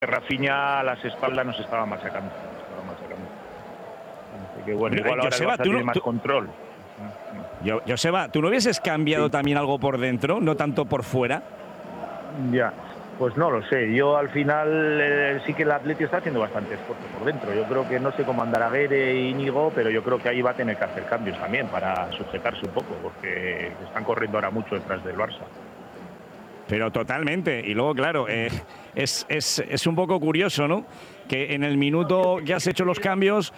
Rafinha a las espaldas nos estaba machacando. Así que bueno, igual ahora Joseba, tiene más control. Joseba, ¿tú no hubieses cambiado también algo por dentro, no tanto por fuera? Ya, pues no lo sé. Yo al final sí que el Atleti está haciendo bastante esfuerzo por dentro. Yo creo que no sé cómo andará Guere e Íñigo, pero yo creo que ahí va a tener que hacer cambios también para sujetarse un poco, porque están corriendo ahora mucho detrás del Barça. Pero totalmente. Y luego, claro, es un poco curioso, ¿no? Que en el minuto que has hecho los cambios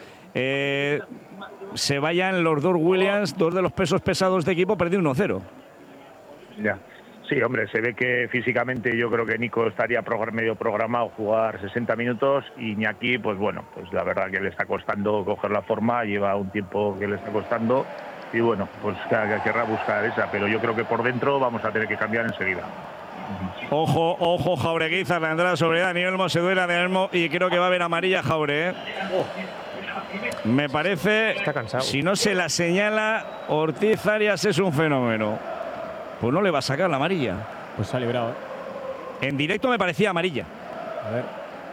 se vayan los dos Williams, dos de los pesos pesados de equipo, perdió 1-0. Ya. Sí, hombre, se ve que físicamente yo creo que Nico estaría medio programado jugar 60 minutos y Iñaki, pues bueno, pues la verdad que le está costando coger la forma, lleva un tiempo que le está costando y bueno, pues querrá buscar esa, pero yo creo que por dentro vamos a tener que cambiar enseguida. Ojo, Jaureguizar le entrada sobre Dani Olmo, se duela de Olmo y creo que va a haber amarilla Jaure, ¿eh? Me parece, está cansado. Si no se la señala, Ortiz Arias es un fenómeno. Pues no le va a sacar la amarilla. Pues se ha librado, ¿eh? En directo me parecía amarilla. A ver.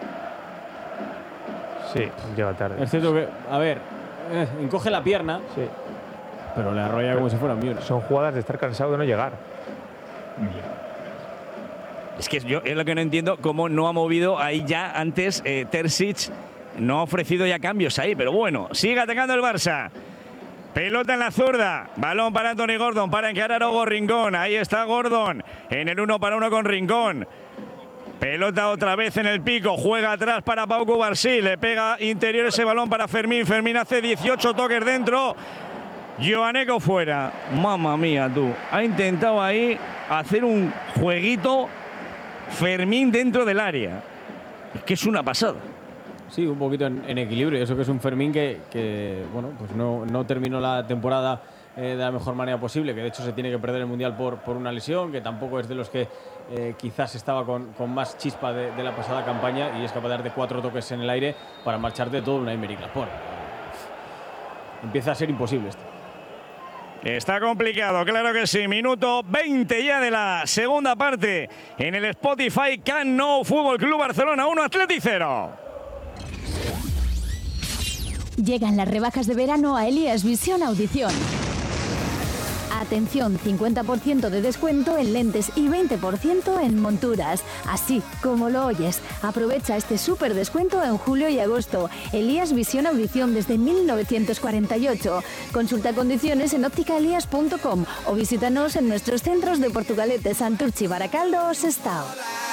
Sí, llega tarde. Es cierto que, a ver, encoge la pierna, sí, pero le arrolla como si fuera un Miura. Son jugadas de estar cansado de no llegar. Es que yo es lo que no entiendo, cómo no ha movido ahí ya antes Terzic, no ha ofrecido ya cambios ahí, pero bueno, sigue atacando el Barça. Pelota en la zurda, balón para Anthony Gordon, para encarar a Hugo Rincón, ahí está Gordon, en el 1-1 con Rincón. Pelota otra vez en el pico, juega atrás para Pau Cubarsí, le pega interior ese balón para Fermín, Fermín hace 18 toques dentro, Joaneco fuera. Mamma mía tú, ha intentado ahí hacer un jueguito Fermín dentro del área, es que es una pasada. Sí, un poquito en equilibrio. Eso que es un Fermín que bueno, pues no terminó la temporada de la mejor manera posible, que de hecho se tiene que perder el Mundial por una lesión, que tampoco es de los que quizás estaba con más chispa de la pasada campaña y es capaz de darte 4 toques en el aire para marcharte todo una Aymeric Laporte. Empieza a ser imposible esto. Está complicado, claro que sí. Minuto 20 ya de la segunda parte en el Spotify Camp Nou. Fútbol Club Barcelona 1, Atleti 0. Llegan las rebajas de verano a Elías Visión Audición. Atención, 50% de descuento en lentes y 20% en monturas. Así como lo oyes. Aprovecha este súper descuento en julio y agosto. Elías Visión Audición desde 1948. Consulta condiciones en ópticaelías.com o visítanos en nuestros centros de Portugalete, Santurchi, Baracaldo o Sestao.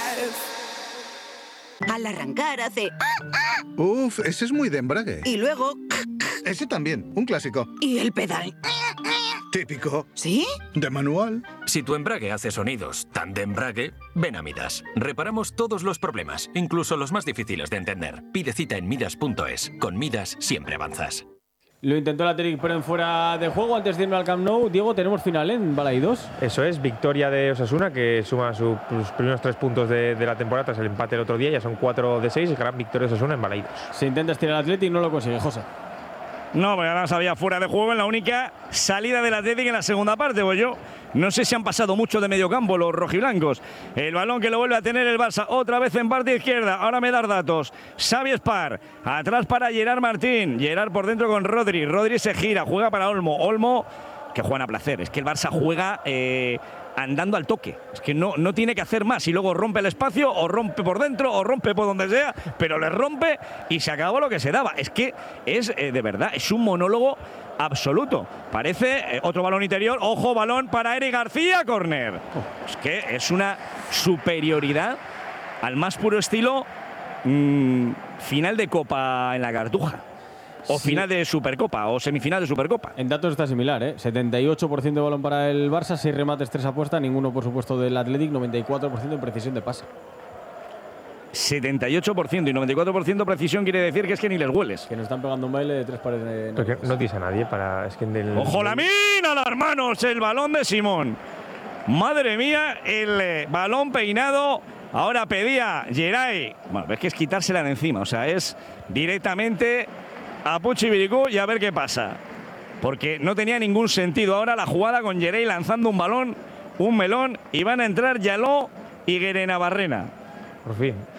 Al arrancar hace... Uf, ese es muy de embrague. Y luego... Ese también, un clásico. ¿Y el pedal? Típico. ¿Sí? De manual. Si tu embrague hace sonidos tan de embrague, ven a Midas. Reparamos todos los problemas, incluso los más difíciles de entender. Pide cita en Midas.es. Con Midas siempre avanzas. Lo intentó el Athletic, pero en fuera de juego. Antes de irme al Camp Nou, Diego, tenemos final en Balaidos. Eso es, victoria de Osasuna, que suma sus primeros 3 puntos de la temporada tras el empate el otro día. Ya son 4 de 6, gran victoria de Osasuna en Balaidos. Se intenta estirar el Athletic y no lo consigue, José. No, pero ahora había fuera de juego en la única salida del Athletic en la segunda parte. Pues yo no sé si han pasado mucho de medio campo los rojiblancos. El balón que lo vuelve a tener el Barça otra vez en parte izquierda. Ahora me das datos. Xavi Espar, atrás para Gerard Martín. Gerard por dentro con Rodri. Rodri se gira, juega para Olmo. Olmo que juegan a placer. Es que el Barça juega andando al toque. Es que no tiene que hacer más. Y luego rompe el espacio, o rompe por dentro, o rompe por donde sea, pero le rompe y se acabó lo que se daba. Es que es, de verdad, es un monólogo absoluto. Parece otro balón interior. Ojo, balón para Eric García, córner. Es que es una superioridad al más puro estilo final de Copa en la Cartuja. O sí, final de Supercopa, o semifinal de Supercopa. En datos está similar, ¿eh? 78% de balón para el Barça, 6 remates, 3 apuestas, ninguno, por supuesto, del Athletic, 94% en precisión de pase. 78% y 94% precisión quiere decir que es que ni les hueles. Que nos están pegando un baile de 3 pares. Porque no dice a nadie para... Es que ¡Ojo, Lamine a las manos! El balón de Simón. Madre mía, el balón peinado. Ahora pedía Geray. Bueno, es que es quitársela de encima. O sea, es directamente a Puig y Biricú y a ver qué pasa. Porque no tenía ningún sentido ahora la jugada con Geray lanzando un balón, un melón, y van a entrar Yaló y Guerena Barrena. Por fin.